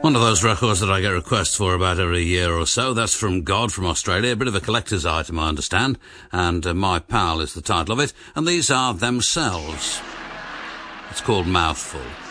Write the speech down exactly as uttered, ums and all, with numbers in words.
One of those records that I get requests for about every year or so. That's from God from Australia, a bit of a collector's item, I understand, and uh, My Pal is the title of it, and these are Themselves. It's called Mouthful.